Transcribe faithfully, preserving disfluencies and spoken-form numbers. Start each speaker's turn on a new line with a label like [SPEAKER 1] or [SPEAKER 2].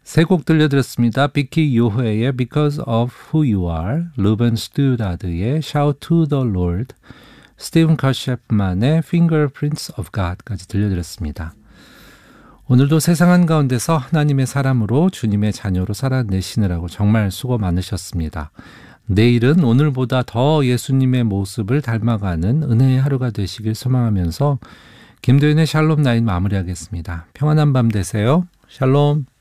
[SPEAKER 1] 세 곡 들려드렸습니다. 비키 요헤의 Because of Who You Are, 루벤 스튜다드의 Shout to the Lord, 스티븐 커셰프만의 Fingerprints of God까지 들려드렸습니다. 오늘도 세상 한가운데서 하나님의 사람으로 주님의 자녀로 살아내시느라고 정말 수고 많으셨습니다. 내일은 오늘보다 더 예수님의 모습을 닮아가는 은혜의 하루가 되시길 소망하면서 김도윤의 샬롬 나인 마무리하겠습니다. 평안한 밤 되세요. 샬롬.